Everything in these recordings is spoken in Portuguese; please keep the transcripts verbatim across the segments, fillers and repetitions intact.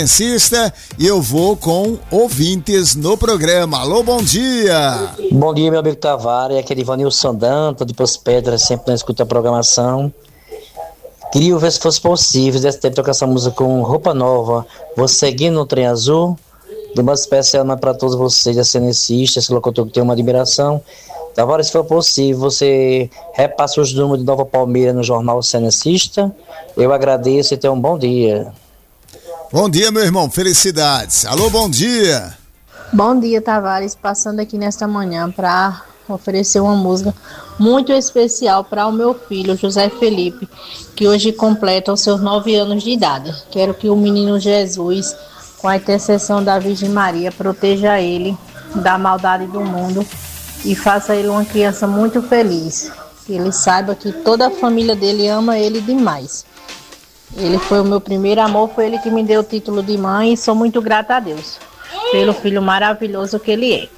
E eu vou com ouvintes no programa. Alô, bom dia. Bom dia, meu amigo Tavares. Aqui é Ivanilson Dantas, de Poço Pedras, sempre na escuta a programação. Queria ver se fosse possível, desse tempo, tocar essa música com Roupa Nova. Vou seguir no trem azul. Do mais especial para todos vocês, a cenicista, esse locutor que tem uma admiração. Tavares, se for possível, você repassa os números de Nova Palmeira no jornal Cenicista. Eu agradeço e tenha um bom dia. Bom dia, meu irmão. Felicidades. Alô, bom dia. Bom dia, Tavares. Passando aqui nesta manhã para oferecer uma música muito especial para o meu filho, José Felipe, que hoje completa os seus nove anos de idade. Quero que o menino Jesus, com a intercessão da Virgem Maria, proteja ele da maldade do mundo e faça ele uma criança muito feliz. Que ele saiba que toda a família dele ama ele demais. Ele foi o meu primeiro amor, foi ele que me deu o título de mãe e sou muito grata a Deus pelo filho maravilhoso que ele é.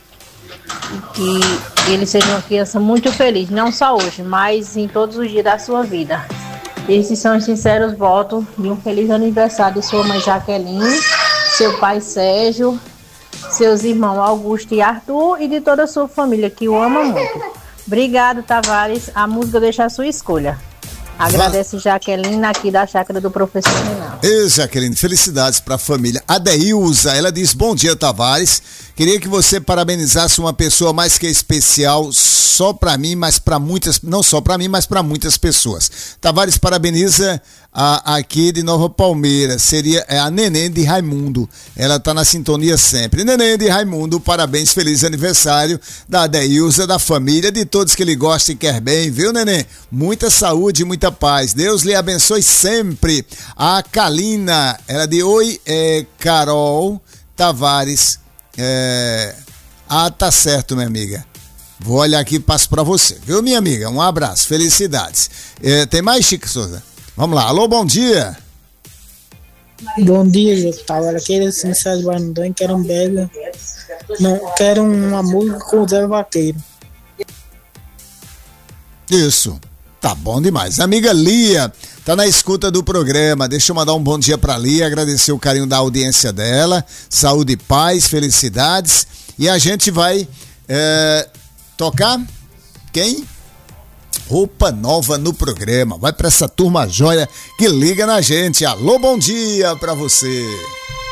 E que ele seja uma criança muito feliz, não só hoje, mas em todos os dias da sua vida. Esses são os sinceros votos de um feliz aniversário de sua mãe Jaqueline, seu pai Sérgio, seus irmãos Augusto e Arthur e de toda a sua família que o ama muito. Obrigado, Tavares. A música deixa a sua escolha. Agradece Jaqueline aqui da chácara do professor Renan. Ei, Jaqueline, felicidades para a família. A Deilza, ela diz: bom dia, Tavares. Queria que você parabenizasse uma pessoa mais que especial, só para mim, mas para muitas, não só para mim, mas para muitas pessoas. Tavares parabeniza a, aqui de Nova Palmeira, seria é a Neném de Raimundo. Ela tá na sintonia sempre. Neném de Raimundo, parabéns, feliz aniversário da Deilza, da família, de todos que ele gosta e quer bem, viu, Neném? Muita saúde, muita paz. Deus lhe abençoe sempre. A Kalina, ela de oi, é, Carol Tavares. É... Ah, tá certo, minha amiga. Vou olhar aqui e passo pra você, viu, minha amiga? Um abraço, felicidades. É, tem mais, Chico Souza? Vamos lá, alô, bom dia. Bom dia, Jô. Tava aquele sincero de Barnudão, quero um bega. Não, quero uma música com o Zé Vaqueiro. Isso, tá bom demais. Amiga Lia, tá na escuta do programa. Deixa eu mandar um bom dia pra Lia, agradecer o carinho da audiência dela. Saúde, paz, felicidades. E a gente vai é, tocar quem? Roupa Nova no programa. Vai pra essa turma joia que liga na gente. Alô, bom dia pra você.